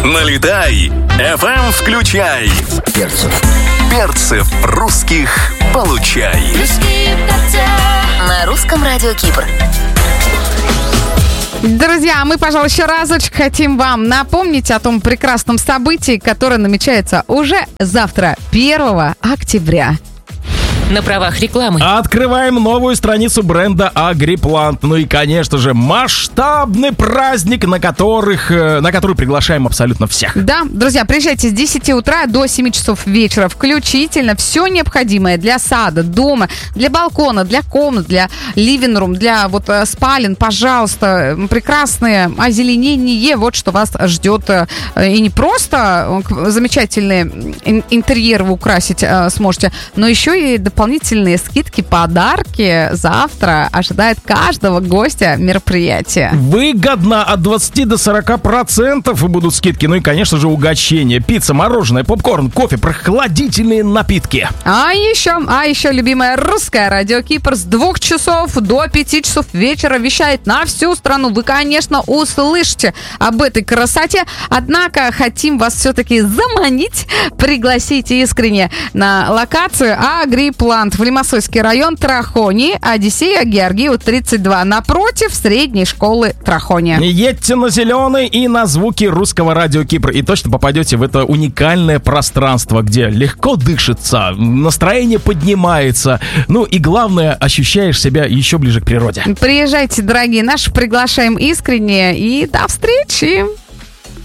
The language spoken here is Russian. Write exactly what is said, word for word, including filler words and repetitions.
Налетай, эф эм включай. Перцев. Перцев русских получай. На русском радио Кипр. Друзья, мы, пожалуй, еще разочек хотим вам напомнить о том прекрасном событии, которое намечается уже завтра, первого октября. На правах рекламы. Открываем новую страницу бренда Agriplant. Ну и, конечно же, масштабный праздник, на, которых, на который приглашаем абсолютно всех. Да, друзья, приезжайте с десяти утра до семи часов вечера включительно. Все необходимое для сада, дома, для балкона, для комнат, для living-room, для вот спален, пожалуйста. Прекрасное озеленение, вот что вас ждет. И не просто замечательные интерьеры вы украсить сможете, но еще и дополнительные скидки, подарки завтра ожидает каждого гостя мероприятия. Выгодно от двадцати до сорока процентов будут скидки. Ну и, конечно же, угощения. Пицца, мороженое, попкорн, кофе, прохладительные напитки. А еще, а еще любимое русское радио Кипр с двух часов до пяти часов вечера вещает на всю страну. Вы, конечно, услышите об этой красоте. Однако хотим вас все-таки заманить, пригласить искренне на локацию Agriplant в Лимассольский район, Трахони, Одиссея Георгиева, тридцать два, напротив средней школы Трахони. Едьте на зеленый и на звуки русского радио Кипр, и точно попадете в это уникальное пространство, где легко дышится, настроение поднимается, ну и главное, ощущаешь себя еще ближе к природе. Приезжайте, дорогие наши, приглашаем искренне, и до встречи!